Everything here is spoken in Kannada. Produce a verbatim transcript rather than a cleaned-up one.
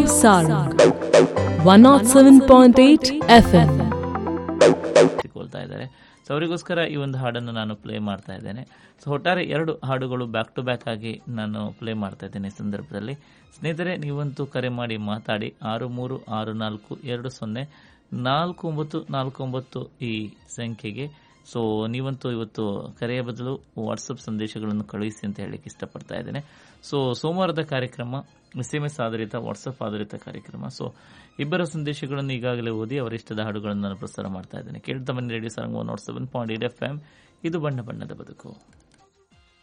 Sarang one not seven point eight F M ಸಿಕ್ಕೊಳ್ತಾ ಇದ್ದಾರೆ. ಸೊ ಅವರಿಗೋಸ್ಕರ ಈ ಒಂದು ಹಾಡನ್ನು ನಾನು ಪ್ಲೇ ಮಾಡ್ತಾ ಇದ್ದೇನೆ. ಸೊ ಒಟ್ಟಾರೆ ಎರಡು ಹಾಡುಗಳು ಬ್ಯಾಕ್ ಟು ಬ್ಯಾಕ್ ಆಗಿ ನಾನು ಪ್ಲೇ ಮಾಡ್ತಾ ಇದ್ದೇನೆ ಈ ಸಂದರ್ಭದಲ್ಲಿ. ಸ್ನೇಹಿತರೆ, ನೀವಂತೂ ಕರೆ ಮಾಡಿ ಮಾತಾಡಿ ಆರು ಮೂರು ಆರು ನಾಲ್ಕು ಎರಡು ಸೊನ್ನೆ ನಾಲ್ಕು ಒಂಬತ್ತು ನಾಲ್ಕು ಒಂಬತ್ತು ಈ ಸಂಖ್ಯೆಗೆ. ಸೊ ನೀವಂತೂ ಇವತ್ತು ಕರೆಯ ಬದಲು ವಾಟ್ಸಪ್ ಸಂದೇಶಗಳನ್ನು ಕಳುಹಿಸಿ ಅಂತ ಹೇಳಲಿಕ್ಕೆ ಇಷ್ಟಪಡ್ತಾ ಇದ್ದೇನೆ. ಸೊ ಸೋಮವಾರದ ಕಾರ್ಯಕ್ರಮ ಎಸ್ ಎಂ ಎಸ್ ಆಧಾರಿತ ವಾಟ್ಸಪ್ ಆಧಾರಿತ ಕಾರ್ಯಕ್ರಮ. ಸೊ ಇಬ್ಬರ ಸಂದೇಶಗಳನ್ನು ಈಗಾಗಲೇ ಓದಿ ಅವರಿಷ್ಟದ ಹಾಡುಗಳನ್ನು ನಾನು ಪ್ರಸಾರ ಮಾಡ್ತಾ ಇದ್ದೇನೆ. ಕೇಳ್ತಾ ಬನ್ನಿ radio Sarang one not seven point eight F M. ಇದು ಬಣ್ಣ ಬಣ್ಣದ ಬದುಕು.